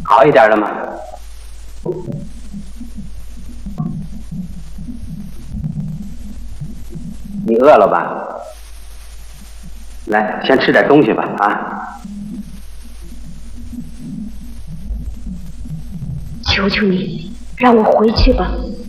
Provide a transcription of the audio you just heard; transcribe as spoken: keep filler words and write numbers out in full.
好一点了吗？你饿了吧？来，先吃点东西吧，啊！ 求求你，让我回去吧。